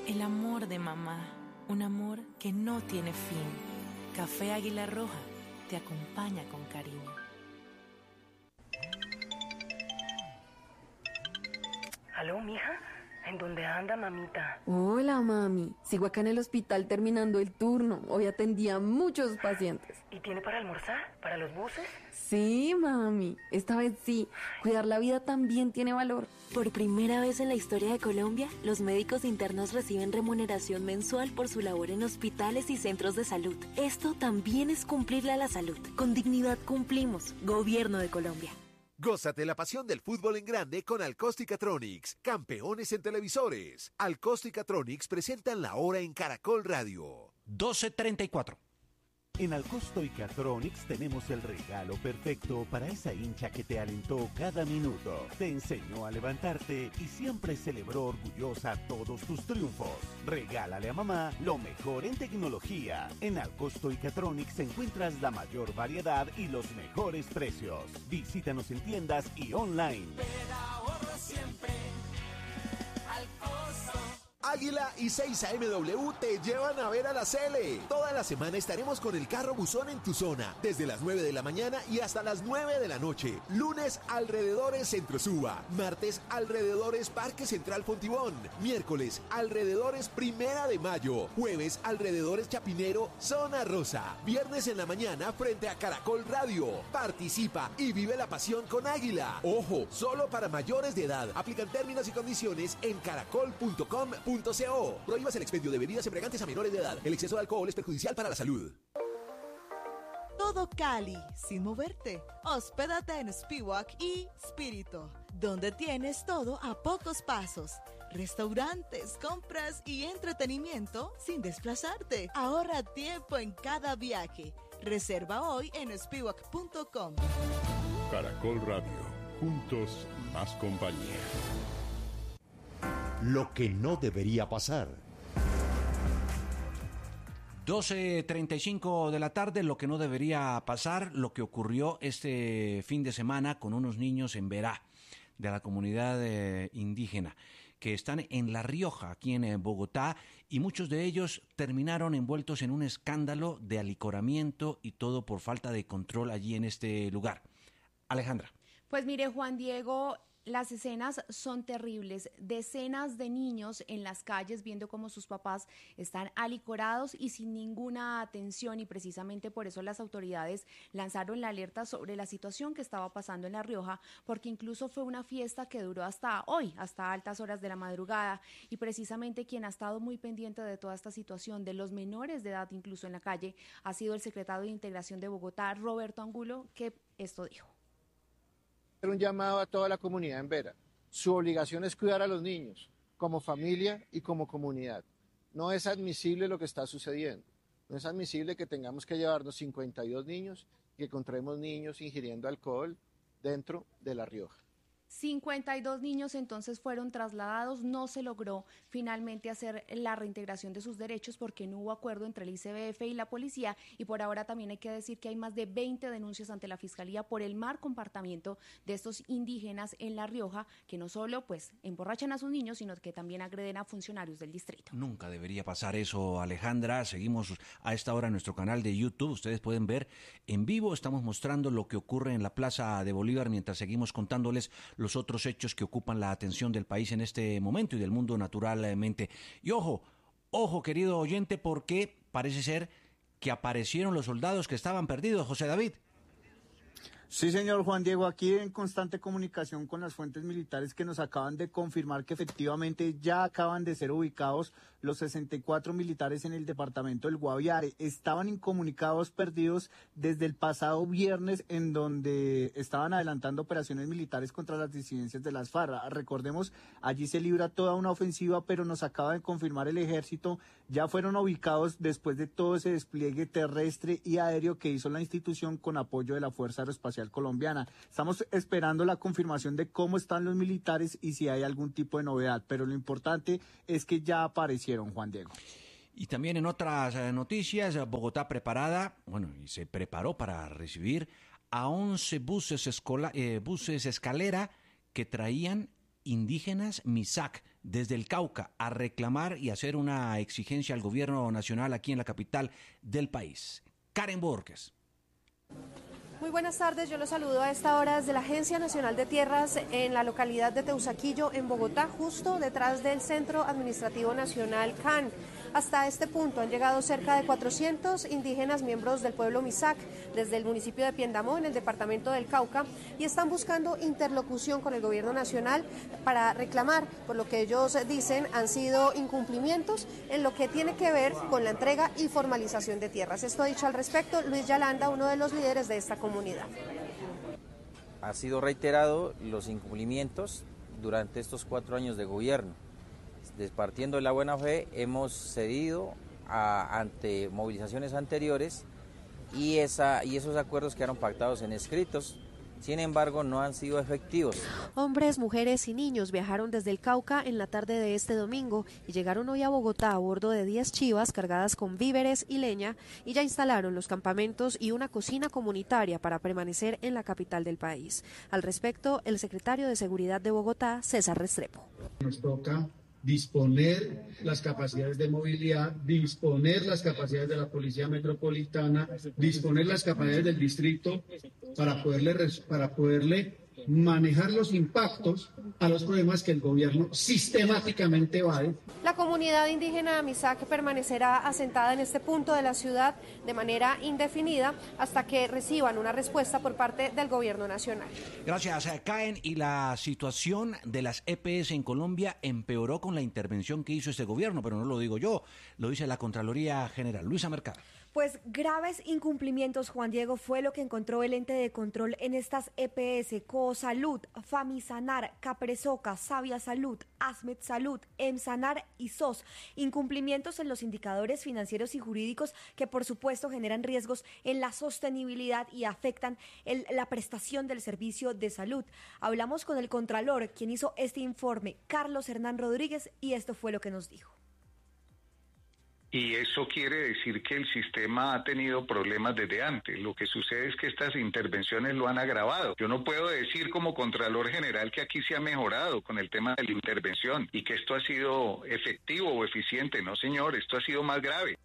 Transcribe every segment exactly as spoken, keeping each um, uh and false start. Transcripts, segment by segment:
El amor de mamá, un amor que no tiene fin. Café Águila Roja te acompaña con cariño. ¿Aló, mija? ¿En dónde anda, mamita? Hola, mami. Sigo acá en el hospital terminando el turno. Hoy atendí a muchos pacientes. ¿Y tiene para almorzar? ¿Para los buses? Sí, mami. Esta vez sí. Cuidar la vida también tiene valor. Por primera vez en la historia de Colombia, los médicos internos reciben remuneración mensual por su labor en hospitales y centros de salud. Esto también es cumplirle a la salud. Con dignidad cumplimos. Gobierno de Colombia. Gózate la pasión del fútbol en grande con Alcóstica-Tronics, campeones en televisores. Alcóstica-Tronics presentan la hora en Caracol Radio. doce treinta y cuatro. En Alcóstica-Tronics tenemos el regalo perfecto para esa hincha que te alentó cada minuto, te enseñó a levantarte y siempre celebró orgullosa todos tus triunfos. Regálale a mamá lo mejor en tecnología. En Alcóstica-Tronics encuentras la mayor variedad y los mejores precios. Visítanos en tiendas y online. Pero ahorro siempre al costo. Águila y seis A M W te llevan a ver a la Cele. Toda la semana estaremos con el carro buzón en tu zona, desde las nueve de la mañana y hasta las nueve de la noche. Lunes, alrededores Centro Suba. Martes, alrededores Parque Central Fontibón. Miércoles, alrededores Primera de Mayo. Jueves, alrededores Chapinero, Zona Rosa. Viernes en la mañana, frente a Caracol Radio. Participa y vive la pasión con Águila. Ojo, solo para mayores de edad. Aplican términos y condiciones en caracol punto com punto co. Prohíbas el expendio de bebidas embriagantes a menores de edad. El exceso de alcohol es perjudicial para la salud. Todo Cali, sin moverte. Hospédate en Spiwak y Spirito, donde tienes todo a pocos pasos. Restaurantes, compras y entretenimiento sin desplazarte. Ahorra tiempo en cada viaje. Reserva hoy en spiwak punto com. Caracol Radio, juntos más compañía. Lo que no debería pasar. doce treinta y cinco de la tarde, lo que no debería pasar, lo que ocurrió este fin de semana con unos niños en Verá, de la comunidad eh, indígena, que están en La Rioja, aquí en eh, Bogotá, y muchos de ellos terminaron envueltos en un escándalo de alicoramiento y todo por falta de control allí en este lugar. Alejandra. Pues mire, Juan Diego, las escenas son terribles. Decenas de niños en las calles viendo cómo sus papás están alicorados y sin ninguna atención, y precisamente por eso las autoridades lanzaron la alerta sobre la situación que estaba pasando en La Rioja, porque incluso fue una fiesta que duró hasta hoy, hasta altas horas de la madrugada, y precisamente quien ha estado muy pendiente de toda esta situación, de los menores de edad incluso en la calle, ha sido el secretario de Integración de Bogotá, Roberto Angulo, que esto dijo. Un llamado a toda la comunidad en Vera. Su obligación es cuidar a los niños, como familia y como comunidad. No es admisible lo que está sucediendo. No es admisible que tengamos que llevarnos cincuenta y dos niños y que encontremos niños ingiriendo alcohol dentro de La Rioja. cincuenta y dos niños entonces fueron trasladados. No se logró finalmente hacer la reintegración de sus derechos porque no hubo acuerdo entre el I C B F y la policía, y por ahora también hay que decir que hay más de veinte denuncias ante la Fiscalía por el mal comportamiento de estos indígenas en La Rioja, que no solo pues emborrachan a sus niños, sino que también agreden a funcionarios del distrito. Nunca debería pasar eso, Alejandra. Seguimos a esta hora en nuestro canal de YouTube. Ustedes pueden ver en vivo, estamos mostrando lo que ocurre en la Plaza de Bolívar mientras seguimos contándoles los otros hechos que ocupan la atención del país en este momento y del mundo naturalmente. Y ojo, ojo querido oyente, porque parece ser que aparecieron los soldados que estaban perdidos, José David. Sí, señor Juan Diego, aquí en constante comunicación con las fuentes militares que nos acaban de confirmar que efectivamente ya acaban de ser ubicados los sesenta y cuatro militares en el departamento del Guaviare. Estaban incomunicados, perdidos desde el pasado viernes, en donde estaban adelantando operaciones militares contra las disidencias de las FARC. Recordemos, allí se libra toda una ofensiva, pero nos acaba de confirmar el ejército, ya fueron ubicados después de todo ese despliegue terrestre y aéreo que hizo la institución con apoyo de la Fuerza Aeroespacial Colombiana. Estamos esperando la confirmación de cómo están los militares y si hay algún tipo de novedad, pero lo importante es que ya aparecieron, Juan Diego. Y también en otras noticias, Bogotá preparada, bueno, y se preparó para recibir a once buses, escola, eh, buses escalera que traían indígenas Misak desde el Cauca a reclamar y hacer una exigencia al gobierno nacional aquí en la capital del país. Karen Borges. Muy buenas tardes, yo los saludo a esta hora desde la Agencia Nacional de Tierras en la localidad de Teusaquillo, en Bogotá, justo detrás del Centro Administrativo Nacional C A N. Hasta este punto han llegado cerca de cuatrocientos indígenas miembros del pueblo Misak desde el municipio de Piendamó, en el departamento del Cauca, y están buscando interlocución con el gobierno nacional para reclamar por lo que ellos dicen han sido incumplimientos en lo que tiene que ver con la entrega y formalización de tierras. Esto ha dicho al respecto Luis Yalanda, uno de los líderes de esta comunidad. Ha sido reiterado los incumplimientos durante estos cuatro años de gobierno. Partiendo de la buena fe, hemos cedido a, ante movilizaciones anteriores y, esa, y esos acuerdos quedaron pactados en escritos, sin embargo no han sido efectivos. Hombres, mujeres y niños viajaron desde el Cauca en la tarde de este domingo y llegaron hoy a Bogotá a bordo de diez chivas cargadas con víveres y leña y ya instalaron los campamentos y una cocina comunitaria para permanecer en la capital del país. Al respecto, el secretario de Seguridad de Bogotá, César Restrepo. Nos toca disponer las capacidades de movilidad, disponer las capacidades de la Policía Metropolitana, disponer las capacidades del distrito para poderle, para poderle manejar los impactos a los problemas que el gobierno sistemáticamente evade. La comunidad indígena Misak permanecerá asentada en este punto de la ciudad de manera indefinida hasta que reciban una respuesta por parte del gobierno nacional. Gracias, Caen. Y la situación de las E P S en Colombia empeoró con la intervención que hizo este gobierno, pero no lo digo yo, lo dice la Contraloría General. Luisa Mercado. Pues graves incumplimientos, Juan Diego, fue lo que encontró el ente de control en estas E P S: Cosalud, Famisanar, Capresoca, Sabia Salud, Asmed Salud, Emsanar y S O S. Incumplimientos en los indicadores financieros y jurídicos que por supuesto generan riesgos en la sostenibilidad y afectan el, la prestación del servicio de salud. Hablamos con el Contralor, quien hizo este informe, Carlos Hernán Rodríguez, y esto fue lo que nos dijo. Y eso quiere decir que el sistema ha tenido problemas desde antes. Lo que sucede es que estas intervenciones lo han agravado. Yo no puedo decir como Contralor General que aquí se ha mejorado con el tema de la intervención y que esto ha sido efectivo o eficiente. No, señor, esto ha sido más grave.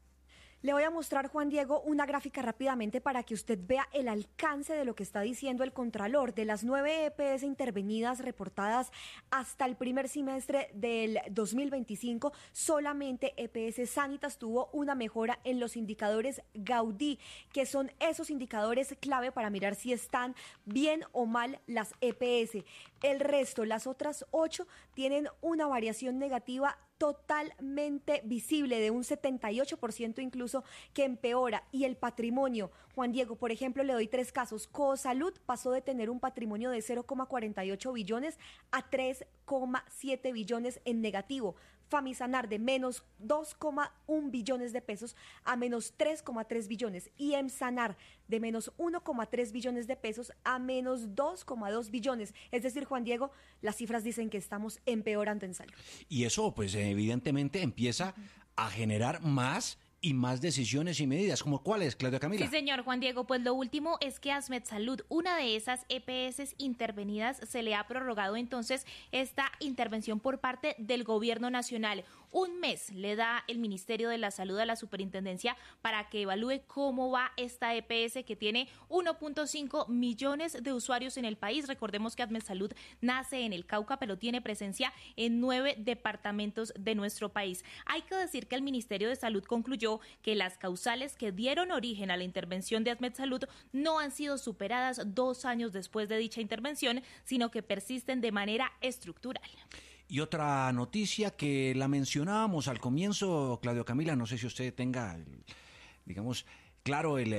Le voy a mostrar, Juan Diego, una gráfica rápidamente para que usted vea el alcance de lo que está diciendo el Contralor. De las nueve E P S intervenidas reportadas hasta el primer semestre del dos mil veinticinco, solamente E P S Sanitas tuvo una mejora en los indicadores Gaudí, que son esos indicadores clave para mirar si están bien o mal las E P S. El resto, las otras ocho, tienen una variación negativa totalmente visible, de un setenta y ocho por ciento incluso, que empeora. Y el patrimonio, Juan Diego, por ejemplo, le doy tres casos. Cosalud pasó de tener un patrimonio de cero coma cuarenta y ocho billones a tres coma siete billones en negativo. Famisanar de menos dos coma uno billones de pesos a menos tres coma tres billones y Emsanar de menos uno coma tres billones de pesos a menos dos coma dos billones. Es decir, Juan Diego, las cifras dicen que estamos empeorando en salud. Y eso, pues evidentemente empieza a generar más y más decisiones y medidas. ¿Como cuáles, Claudia Camila? Sí, señor Juan Diego, pues lo último es que Asmed Salud, una de esas E P S intervenidas, se le ha prorrogado entonces esta intervención por parte del gobierno nacional. Un mes le da el Ministerio de la Salud a la Superintendencia para que evalúe cómo va esta E P S que tiene uno punto cinco millones de usuarios en el país. Recordemos que Asmed Salud nace en el Cauca, pero tiene presencia en nueve departamentos de nuestro país. Hay que decir que el Ministerio de Salud concluyó que las causales que dieron origen a la intervención de Asmed Salud no han sido superadas dos años después de dicha intervención, sino que persisten de manera estructural. Y otra noticia que la mencionábamos al comienzo, Claudio Camila, no sé si usted tenga, digamos, claro el,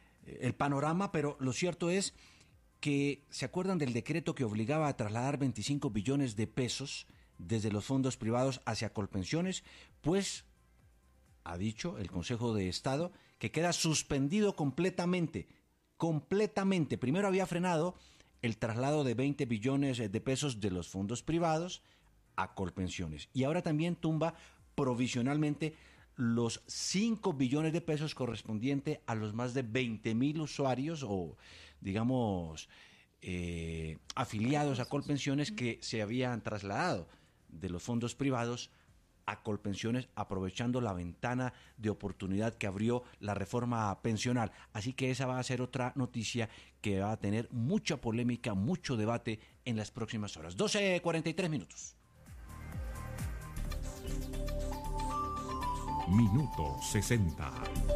el panorama, pero lo cierto es que se acuerdan del decreto que obligaba a trasladar veinticinco billones de pesos desde los fondos privados hacia Colpensiones, pues ha dicho el Consejo de Estado que queda suspendido completamente, completamente. Primero había frenado el traslado de veinte billones de pesos de los fondos privados a Colpensiones y ahora también tumba provisionalmente los cinco billones de pesos correspondiente a los más de veinte mil usuarios o, digamos, eh, afiliados a Colpensiones que se habían trasladado de los fondos privados a Colpensiones, aprovechando la ventana de oportunidad que abrió la reforma pensional. Así que esa va a ser otra noticia que va a tener mucha polémica, mucho debate en las próximas horas. doce cuarenta y tres minutos. Minuto sesenta.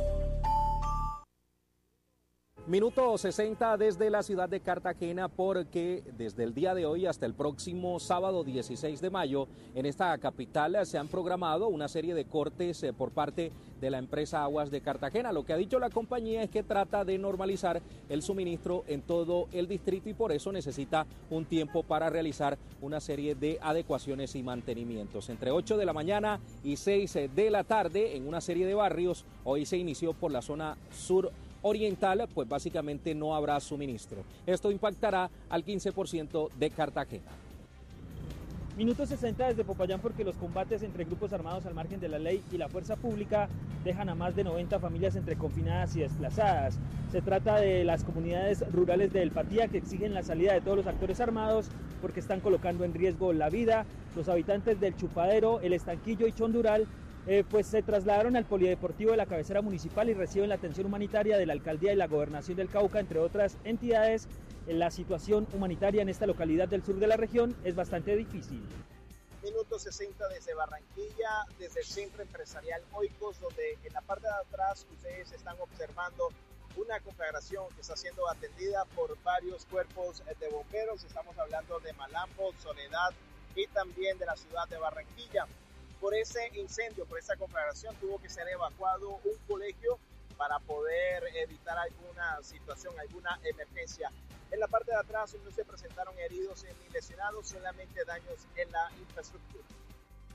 Minuto sesenta desde la ciudad de Cartagena, porque desde el día de hoy hasta el próximo sábado dieciséis de mayo en esta capital se han programado una serie de cortes por parte de la empresa Aguas de Cartagena. Lo que ha dicho la compañía es que trata de normalizar el suministro en todo el distrito y por eso necesita un tiempo para realizar una serie de adecuaciones y mantenimientos. Entre ocho de la mañana y seis de la tarde en una serie de barrios, hoy se inició por la zona sur oriental, pues básicamente no habrá suministro. Esto impactará al quince por ciento de Cartagena. Minuto sesenta desde Popayán, porque los combates entre grupos armados al margen de la ley y la fuerza pública dejan a más de noventa familias entre confinadas y desplazadas. Se trata de las comunidades rurales de El Patía, que exigen la salida de todos los actores armados porque están colocando en riesgo la vida. Los habitantes del Chupadero, El Estanquillo y Chondural Eh, pues se trasladaron al polideportivo de la cabecera municipal y reciben la atención humanitaria de la alcaldía y la gobernación del Cauca, entre otras entidades. La situación humanitaria en esta localidad del sur de la región es bastante difícil. Minuto sesenta desde Barranquilla, desde el Centro Empresarial Oikos, donde en la parte de atrás ustedes están observando una conflagración que está siendo atendida por varios cuerpos de bomberos. Estamos hablando de Malambo, Soledad y también de la ciudad de Barranquilla. Por ese incendio, por esa conflagración, tuvo que ser evacuado un colegio para poder evitar alguna situación, alguna emergencia. En la parte de atrás no se presentaron heridos ni lesionados, solamente daños en la infraestructura.